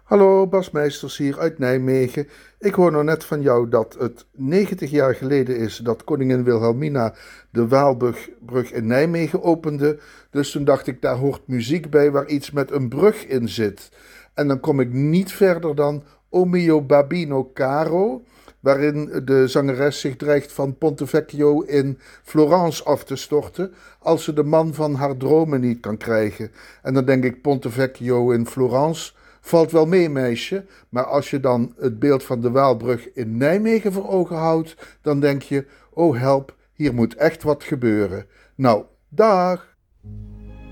Hallo, Bas Meesters hier uit Nijmegen. Ik hoor nou net van jou dat het 90 jaar geleden is dat koningin Wilhelmina de Waalbrug in Nijmegen opende. Dus toen dacht ik, daar hoort muziek bij waar iets met een brug in zit. En dan kom ik niet verder dan O mio Babino Caro, waarin de zangeres zich dreigt van Ponte Vecchio in Florence af te storten als ze de man van haar dromen niet kan krijgen. En dan denk ik, Ponte Vecchio in Florence valt wel mee, meisje, maar als je dan het beeld van de Waalbrug in Nijmegen voor ogen houdt, dan denk je, oh help, hier moet echt wat gebeuren. Nou, dag!